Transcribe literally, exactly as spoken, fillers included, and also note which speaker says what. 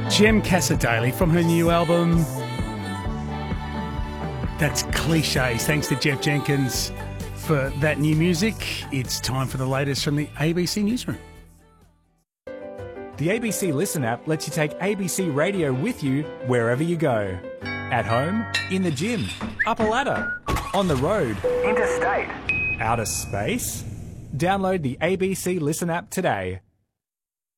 Speaker 1: Jem Cassadaly from her new album. That's Cliches. Thanks to Jeff Jenkins for that new music. It's time for the latest from the A B C Newsroom.
Speaker 2: The A B C Listen app lets you take A B C Radio with you wherever you go. At home, in the gym, up a ladder, on the road, interstate, outer space. Download the A B C Listen app today.